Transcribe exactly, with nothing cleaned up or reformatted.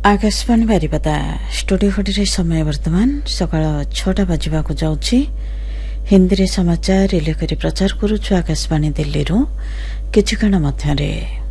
Akashvani Baripada studio खड़ी समय वर्तमान सकाळ छटा बाजिबाकु जाउछि। हिंदी रे समाचार रिले करी प्रचार करूछु आकाशवाणी दिल्ली रु किछि क्षण मध्यरे।